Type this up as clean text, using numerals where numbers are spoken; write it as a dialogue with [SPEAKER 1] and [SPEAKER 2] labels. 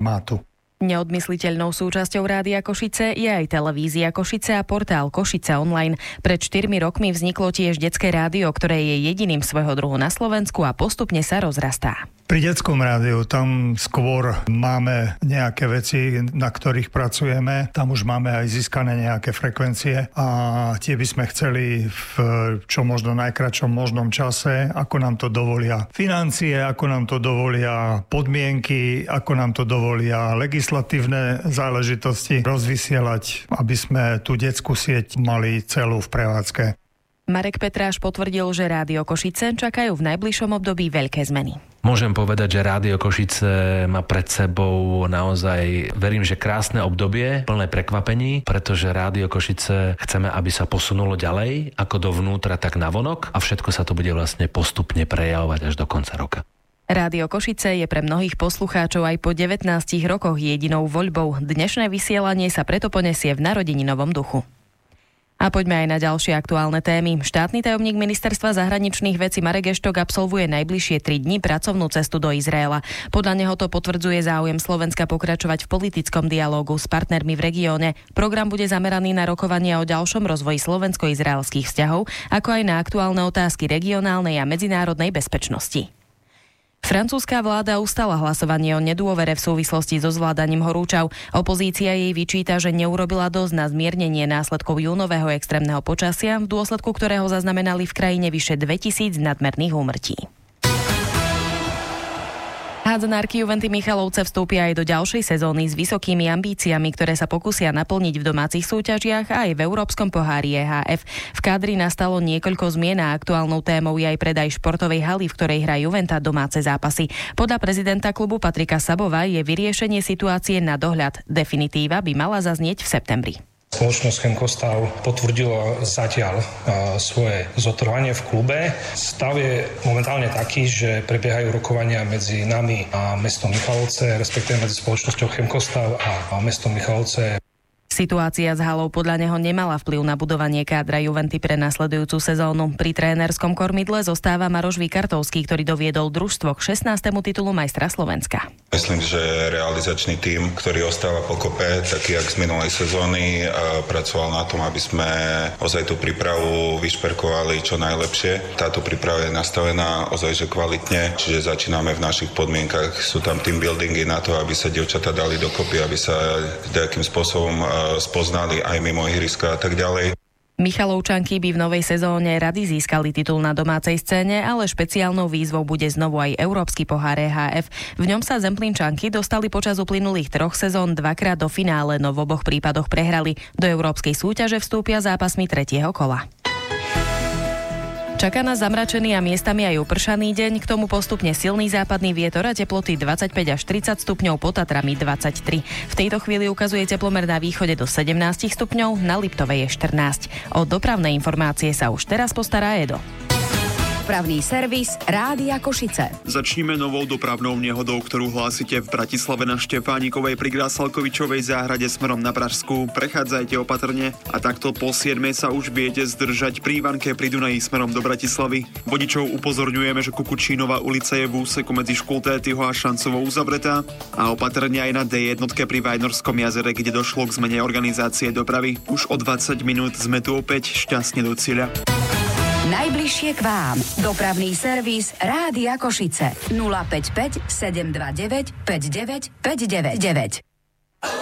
[SPEAKER 1] formátu.
[SPEAKER 2] Neodmysliteľnou súčasťou Rádia Košice je aj televízia Košice a portál Košice online. Pred 4 rokmi vzniklo tiež detské rádio, ktoré je jediným svojho druhu na Slovensku a postupne sa rozrastá.
[SPEAKER 1] Pri detskom rádiu tam skôr máme nejaké veci, na ktorých pracujeme. Tam už máme aj získané nejaké frekvencie a tie by sme chceli v čo možno najkratšom možnom čase, ako nám to dovolia financie, ako nám to dovolia podmienky, ako nám to dovolia legislatívne záležitosti rozvysielať, aby sme tú detskú sieť mali celú v prevádzke.
[SPEAKER 2] Marek Petráš potvrdil, že Rádio Košice čakajú v najbližšom období veľké zmeny.
[SPEAKER 3] Môžem povedať, že Rádio Košice má pred sebou naozaj, verím, že krásne obdobie, plné prekvapení, pretože Rádio Košice chceme, aby sa posunulo ďalej, ako dovnútra, tak navonok a všetko sa to bude vlastne postupne prejavovať až do konca roka.
[SPEAKER 2] Rádio Košice je pre mnohých poslucháčov aj po 19 rokoch jedinou voľbou. Dnešné vysielanie sa preto ponesie v narodeninovom duchu. A poďme aj na ďalšie aktuálne témy. Štátny tajomník Ministerstva zahraničných vecí Marek Eštok absolvuje najbližšie 3 dni pracovnú cestu do Izraela. Podľa neho to potvrdzuje záujem Slovenska pokračovať v politickom dialógu s partnermi v regióne. Program bude zameraný na rokovania o ďalšom rozvoji slovensko-izraelských vzťahov, ako aj na aktuálne otázky regionálnej a medzinárodnej bezpečnosti. Francúzska vláda ustala hlasovanie o nedôvere v súvislosti so zvládaním horúčav. Opozícia jej vyčíta, že neurobila dosť na zmiernenie následkov júnového extrémneho počasia, v dôsledku ktorého zaznamenali v krajine vyše 2000 nadmerných úmrtí. Hádzanárky Juventy Michalovce vstúpia aj do ďalšej sezóny s vysokými ambíciami, ktoré sa pokúsia naplniť v domácich súťažiach a aj v Európskom pohári EHF. V kádri nastalo niekoľko zmien a aktuálnou témou je aj predaj športovej haly, v ktorej hrá Juventa domáce zápasy. Podľa prezidenta klubu Patrika Sabova je vyriešenie situácie na dohľad. Definitíva by mala zaznieť v septembri.
[SPEAKER 4] Spoločnosť Chemkostav potvrdila zatiaľ svoje zotrvanie v klube. Stav je momentálne taký, že prebiehajú rokovania medzi nami a mestom Michalovce, respektíve medzi spoločnosťou Chemkostav a mestom Michalovce.
[SPEAKER 2] Situácia s halou podľa neho nemala vplyv na budovanie kádra Juventy pre nasledujúcu sezónu. Pri trénerskom kormidle zostáva Maroš Vikartovský, ktorý doviedol družstvo k 16. titulu majstra Slovenska.
[SPEAKER 5] Myslím, že realizačný tím, ktorý ostáva pokope, taký jak z minulej sezóny, pracoval na tom, aby sme ozaj tú prípravu vyšperkovali čo najlepšie. Táto príprava je nastavená ozaj že kvalitne, čiže začíname v našich podmienkach. Sú tam team buildingy na to, aby sa dievčatá dali dokopy, aby sa nejakým spôsobom spoznali aj mimo ihriska a tak ďalej.
[SPEAKER 2] Michalovčanky by v novej sezóne rady získali titul na domácej scéne, ale špeciálnou výzvou bude znovu aj Európsky pohár EHF. V ňom sa Zemplínčanky dostali počas uplynulých 3 sezón 2-krát do finále, no v oboch prípadoch prehrali. Do európskej súťaže vstúpia zápasmi 3. kola. Čaká nás zamračený a miestami aj upršaný deň, k tomu postupne silný západný vietor a teploty 25 až 30 stupňov, pod Tatrami 23. V tejto chvíli ukazuje teplomer na východe do 17 stupňov, na Liptovej je 14. O dopravné informácie sa už teraz postará Edo.
[SPEAKER 6] Dopravný servis Rádia Košice.
[SPEAKER 7] Začníme novou dopravnou nehodou, ktorú hlásite v Bratislave na Štefánikovej pri Grásalkovičovej záhrade smerom na Pražskú. Prechádzajte opatrne a takto po 7 sa už viete zdržať pri Ivanke pri Dunaji smerom do Bratislavy. Vodičov upozorňujeme, že Kukučínova ulica je v úseku medzi Škultétyho a Šancovou uzavretá a opatrne aj na D1 pri Vajnorskom jazere, kde došlo k zmene organizácie dopravy. Už o 20 minút sme tu opäť šťastne do cieľa.
[SPEAKER 6] Najbližšie k vám. Dopravný servis Rádia Košice. 055 729 59 599.